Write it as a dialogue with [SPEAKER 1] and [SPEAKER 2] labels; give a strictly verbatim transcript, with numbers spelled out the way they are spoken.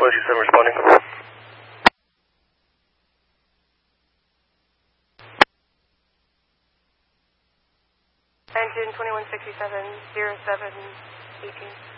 [SPEAKER 1] twenty two seven responding.
[SPEAKER 2] Engine twenty-one sixty-seven, zero seven eighteen.